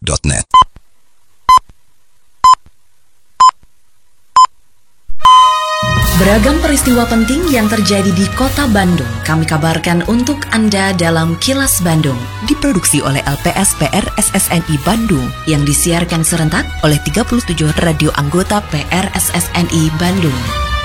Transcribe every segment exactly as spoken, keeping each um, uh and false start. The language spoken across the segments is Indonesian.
dot net. Beragam peristiwa penting yang terjadi di Kota Bandung kami kabarkan untuk Anda dalam Kilas Bandung. Diproduksi oleh L P S P R S S N I Bandung yang disiarkan serentak oleh tiga puluh tujuh radio anggota P R S S N I Bandung.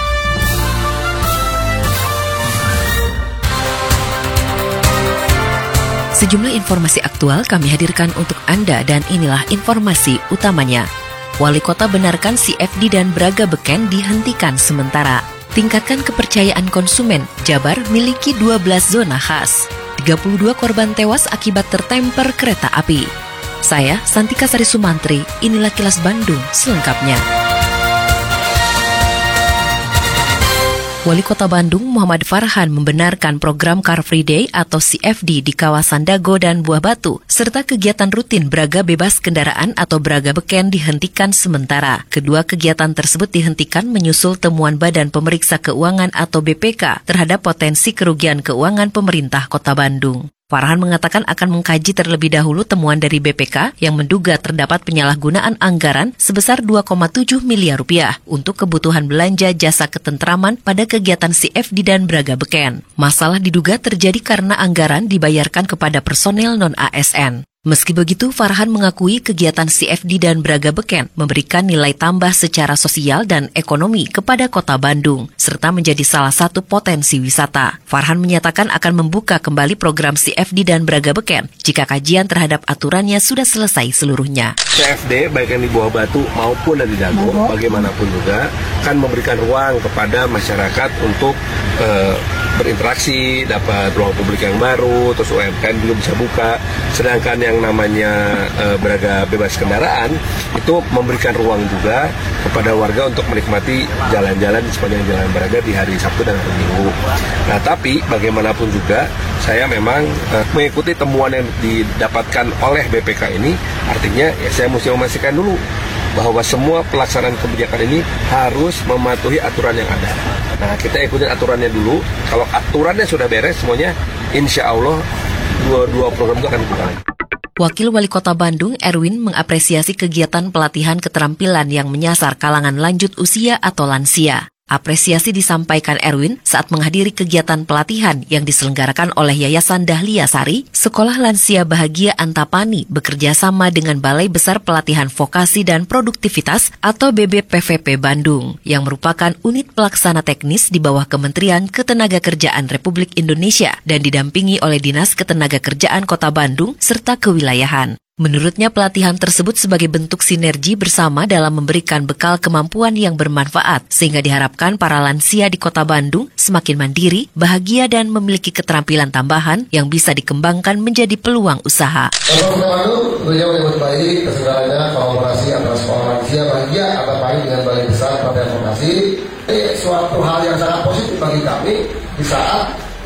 Sejumlah informasi aktual kami hadirkan untuk Anda dan inilah informasi utamanya. Wali Kota benarkan C F D dan Braga Beken dihentikan sementara. Tingkatkan kepercayaan konsumen, Jabar miliki dua belas zona khas. tiga puluh dua korban tewas akibat tertemper kereta api. Saya, Santika Sari Sumantri, inilah Kilas Bandung selengkapnya. Wali Kota Bandung Muhammad Farhan membenarkan program Car Free Day atau C F D di kawasan Dago dan Buah Batu, serta kegiatan rutin Braga Bebas Kendaraan atau Braga Beken dihentikan sementara. Kedua kegiatan tersebut dihentikan menyusul temuan Badan Pemeriksa Keuangan atau B P K terhadap potensi kerugian keuangan pemerintah Kota Bandung. Farhan mengatakan akan mengkaji terlebih dahulu temuan dari B P K yang menduga terdapat penyalahgunaan anggaran sebesar dua koma tujuh miliar rupiah untuk kebutuhan belanja jasa ketentraman pada kegiatan C F D dan Braga Beken. Masalah diduga terjadi karena anggaran dibayarkan kepada personel non-A S N. Meski begitu, Farhan mengakui kegiatan C F D dan Braga Beken memberikan nilai tambah secara sosial dan ekonomi kepada Kota Bandung, serta menjadi salah satu potensi wisata. Farhan menyatakan akan membuka kembali program C F D dan Braga Beken jika kajian terhadap aturannya sudah selesai seluruhnya. C F D baik yang di Buah Batu maupun di Dago, bagaimanapun juga akan memberikan ruang kepada masyarakat untuk uh, berinteraksi, dapat ruang publik yang baru, terus U M K M belum bisa buka. Sedangkan yang namanya uh, Braga Bebas Kendaraan itu memberikan ruang juga kepada warga untuk menikmati jalan-jalan di sepanjang Jalan Braga di hari Sabtu dan hari Minggu. Nah, tapi bagaimanapun juga saya memang uh, mengikuti temuan yang didapatkan oleh B P K ini, artinya ya saya mesti memastikan dulu bahwa semua pelaksanaan kebijakan ini harus mematuhi aturan yang ada. Nah, kita ikutin aturannya dulu. Kalau aturannya sudah beres semuanya, insya Allah dua-dua program itu akan dibuka lagi. Wakil Wali Kota Bandung, Erwin, mengapresiasi kegiatan pelatihan keterampilan yang menyasar kalangan lanjut usia atau lansia. Apresiasi disampaikan Erwin saat menghadiri kegiatan pelatihan yang diselenggarakan oleh Yayasan Dahlia Sari, Sekolah Lansia Bahagia Antapani bekerja sama dengan Balai Besar Pelatihan Vokasi dan Produktivitas atau B B P V P Bandung, yang merupakan unit pelaksana teknis di bawah Kementerian Ketenagakerjaan Republik Indonesia dan didampingi oleh Dinas Ketenagakerjaan Kota Bandung serta Kewilayahan. Menurutnya pelatihan tersebut sebagai bentuk sinergi bersama dalam memberikan bekal kemampuan yang bermanfaat, sehingga diharapkan para lansia di Kota Bandung semakin mandiri, bahagia dan memiliki keterampilan tambahan yang bisa dikembangkan menjadi peluang usaha. Kota Bandung beliau menyambut baik kesegarannya kolaborasi antara sekolah lansia bahagia Antapani dengan Balai Besar Pelatihan Vokasi. Ini suatu hal yang sangat positif bagi kami di saat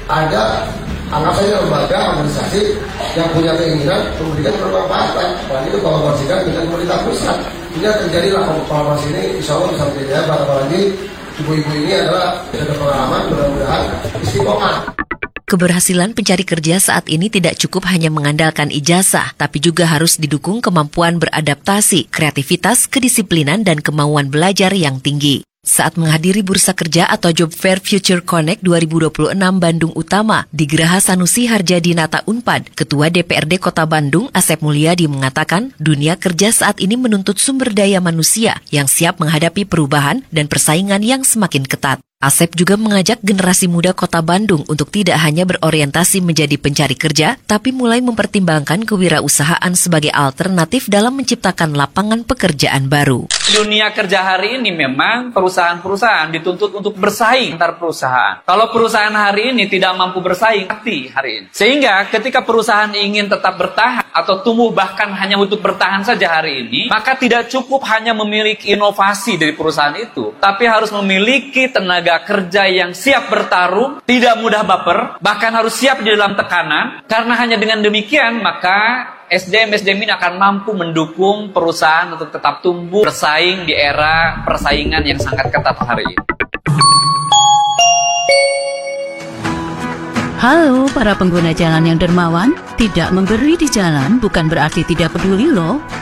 ada anggap saja lembaga organisasi yang punya keinginan memberikan bermanfaatan, apalagi itu kolaborasikan dengan pemerintah pusat. Ini terjadilah kolaborasi ini, insya Allah bisa menjadi hebat, apalagi ibu-ibu ini adalah ada pengalaman, mudah-mudahan istiqomah. Keberhasilan pencari kerja saat ini tidak cukup hanya mengandalkan ijazah, tapi juga harus didukung kemampuan beradaptasi, kreativitas, kedisiplinan, dan kemauan belajar yang tinggi. Saat menghadiri Bursa Kerja atau Job Fair Future Connect dua ribu dua puluh enam Bandung Utama di Geraha Sanusi Harjadinata Unpad, Ketua D P R D Kota Bandung Asep Mulyadi mengatakan dunia kerja saat ini menuntut sumber daya manusia yang siap menghadapi perubahan dan persaingan yang semakin ketat. Asep juga mengajak generasi muda Kota Bandung untuk tidak hanya berorientasi menjadi pencari kerja, tapi mulai mempertimbangkan kewirausahaan sebagai alternatif dalam menciptakan lapangan pekerjaan baru. Dunia kerja hari ini memang perusahaan-perusahaan dituntut untuk bersaing antar perusahaan. Kalau perusahaan hari ini tidak mampu bersaing, mati hari ini. Sehingga ketika perusahaan ingin tetap bertahan atau tumbuh bahkan hanya untuk bertahan saja hari ini, maka tidak cukup hanya memiliki inovasi dari perusahaan itu, tapi harus memiliki tenaga kerja yang siap bertarung, tidak mudah baper, bahkan harus siap di dalam tekanan. Karena hanya dengan demikian maka S D M S D M ini akan mampu mendukung perusahaan untuk tetap tumbuh bersaing di era persaingan yang sangat ketat hari ini. Halo para pengguna jalan yang dermawan, tidak memberi di jalan bukan berarti tidak peduli loh.